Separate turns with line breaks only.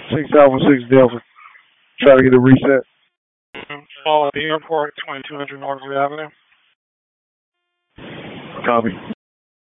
6 Alpha 6 Delta. Try to get a reset.
Fall at the airport, 2200 Northwood Avenue.
Copy.